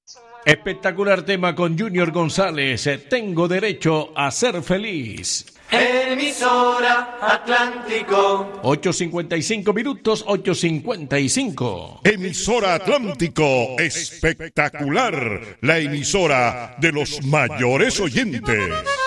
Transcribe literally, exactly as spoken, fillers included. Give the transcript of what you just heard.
Espectacular tema con Junior González. Tengo derecho a ser feliz. Emisora Atlántico. ocho cincuenta y cinco minutos, ocho cincuenta y cinco. Emisora Atlántico, espectacular. La emisora de los mayores oyentes.